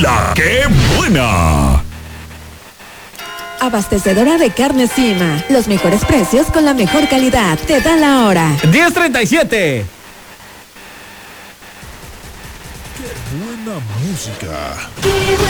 La que buena. Abastecedora de carne Cima. Los mejores precios con la mejor calidad. Te da la hora. 10:37. Qué buena música. Qué buena